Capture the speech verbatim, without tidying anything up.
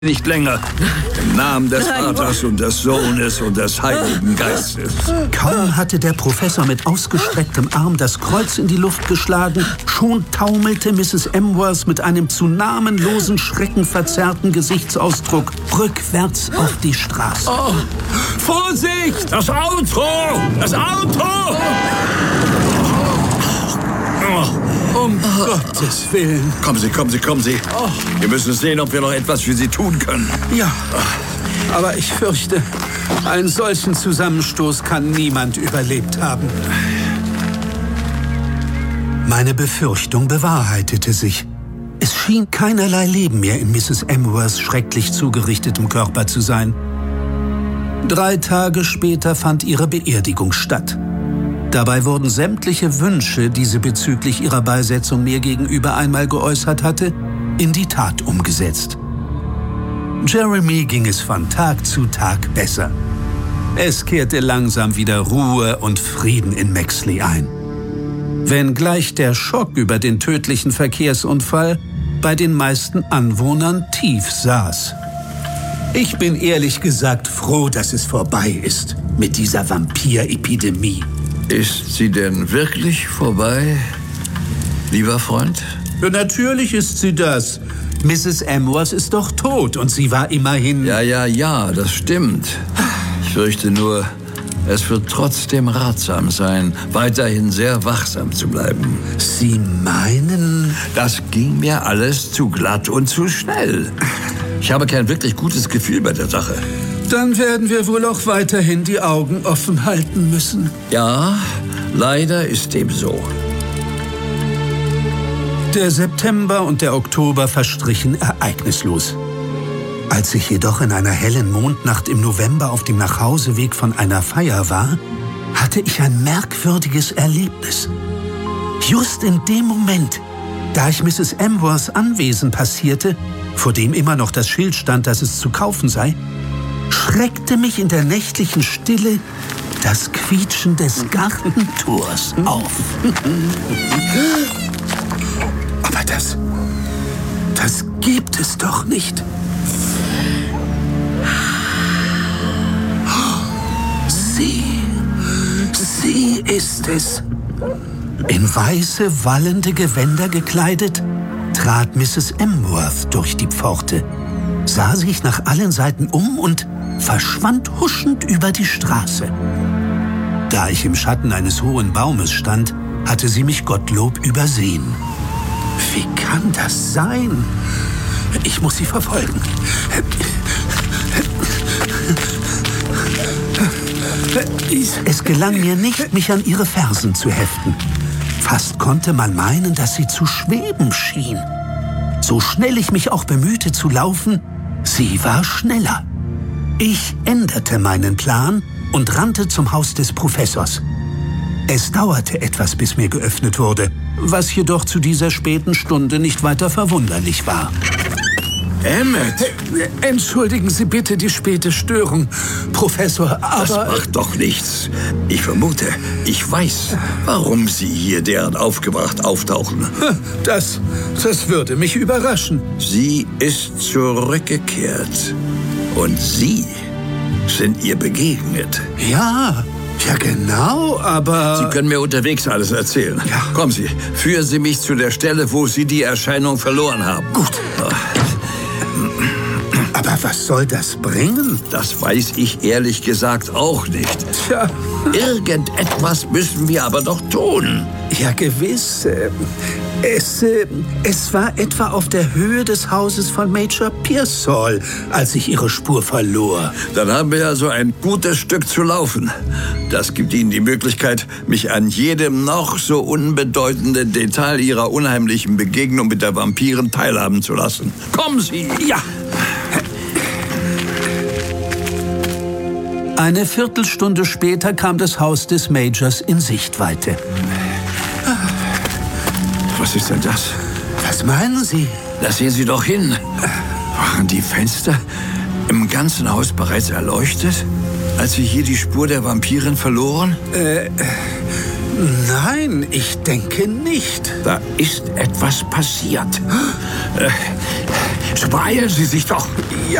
Nicht länger. Im Namen des Vaters und des Sohnes und des Heiligen Geistes. Kaum hatte der Professor mit ausgestrecktem Arm das Kreuz in die Luft geschlagen, schon taumelte Misses Emworth mit einem zu namenlosen, schreckenverzerrten Gesichtsausdruck rückwärts auf die Straße. Oh, Vorsicht! Das Auto! Das Auto! Oh. Um oh. Gottes Willen. Kommen Sie, kommen Sie, kommen Sie. Oh. Wir müssen sehen, ob wir noch etwas für Sie tun können. Ja, aber ich fürchte, einen solchen Zusammenstoß kann niemand überlebt haben. Meine Befürchtung bewahrheitete sich. Es schien keinerlei Leben mehr in Misses Emworths schrecklich zugerichtetem Körper zu sein. Drei Tage später fand ihre Beerdigung statt. Dabei wurden sämtliche Wünsche, die sie bezüglich ihrer Beisetzung mir gegenüber einmal geäußert hatte, in die Tat umgesetzt. Jeremy ging es von Tag zu Tag besser. Es kehrte langsam wieder Ruhe und Frieden in Maxley ein. Wenngleich der Schock über den tödlichen Verkehrsunfall bei den meisten Anwohnern tief saß. Ich bin ehrlich gesagt froh, dass es vorbei ist mit dieser Vampirepidemie. Ist sie denn wirklich vorbei, lieber Freund? Ja, natürlich ist sie das. Misses Emworth ist doch tot und sie war immerhin... Ja, ja, ja, das stimmt. Ich fürchte nur, es wird trotzdem ratsam sein, weiterhin sehr wachsam zu bleiben. Sie meinen... Das ging mir alles zu glatt und zu schnell. Ich habe kein wirklich gutes Gefühl bei der Sache. Dann werden wir wohl auch weiterhin die Augen offen halten müssen. Ja, leider ist dem so. Der September und der Oktober verstrichen ereignislos. Als ich jedoch in einer hellen Mondnacht im November auf dem Nachhauseweg von einer Feier war, hatte ich ein merkwürdiges Erlebnis. Just in dem Moment, da ich Misses Emworths Anwesen passierte, vor dem immer noch das Schild stand, dass es zu kaufen sei, schreckte mich in der nächtlichen Stille das Quietschen des Gartentors auf. Aber das, das gibt es doch nicht. Sie, sie ist es. In weiße, wallende Gewänder gekleidet, trat Misses Emworth durch die Pforte, sah sich nach allen Seiten um und verschwand huschend über die Straße. Da ich im Schatten eines hohen Baumes stand, hatte sie mich Gottlob übersehen. Wie kann das sein? Ich muss sie verfolgen. Es gelang mir nicht, mich an ihre Fersen zu heften. Fast konnte man meinen, dass sie zu schweben schien. So schnell ich mich auch bemühte zu laufen, sie war schneller. Ich änderte meinen Plan und rannte zum Haus des Professors. Es dauerte etwas, bis mir geöffnet wurde, was jedoch zu dieser späten Stunde nicht weiter verwunderlich war. Emmet! Entschuldigen Sie bitte die späte Störung, Professor, aber... Das macht doch nichts. Ich vermute, ich weiß, warum Sie hier derart aufgebracht auftauchen. Das, das würde mich überraschen. Sie ist zurückgekehrt. Und Sie sind ihr begegnet. Ja, ja genau, aber... Sie können mir unterwegs alles erzählen. Ja. Kommen Sie, führen Sie mich zu der Stelle, wo Sie die Erscheinung verloren haben. Gut. Aber was soll das bringen? Das weiß ich ehrlich gesagt auch nicht. Tja. Irgendetwas müssen wir aber doch tun. Ja, gewiss. Es, es war etwa auf der Höhe des Hauses von Major Pearsall, als ich ihre Spur verlor. Dann haben wir also ein gutes Stück zu laufen. Das gibt Ihnen die Möglichkeit, mich an jedem noch so unbedeutenden Detail Ihrer unheimlichen Begegnung mit der Vampirin teilhaben zu lassen. Kommen Sie! Ja! Eine Viertelstunde später kam das Haus des Majors in Sichtweite. Was ist denn das? Was meinen Sie? Da sehen Sie doch hin. Waren die Fenster im ganzen Haus bereits erleuchtet, als Sie hier die Spur der Vampirin verloren? Äh, nein, ich denke nicht. Da ist etwas passiert. Äh, So beeilen Sie sich doch.